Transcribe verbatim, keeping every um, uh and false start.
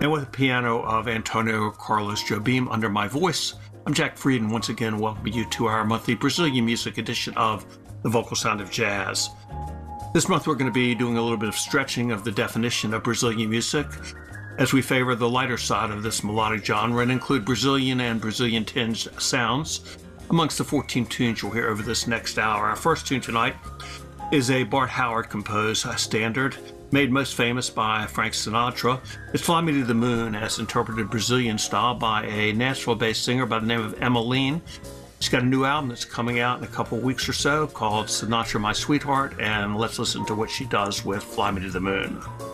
and with the piano of Antonio Carlos Jobim under my voice, I'm Jack Fried, and once again welcome you to our monthly Brazilian music edition of The Vocal Sound of Jazz. This month we're going to be doing a little bit of stretching of the definition of Brazilian music, as we favor the lighter side of this melodic genre and include Brazilian and Brazilian-tinged sounds amongst the fourteen tunes you'll hear over this next hour. Our first tune tonight is a Bart Howard composed standard, made most famous by Frank Sinatra. It's Fly Me to the Moon, as interpreted Brazilian style by a Nashville-based singer by the name of Emmeline. She's got a new album that's coming out in a couple weeks or so called Sinatra My Sweetheart, and let's listen to what she does with Fly Me to the Moon.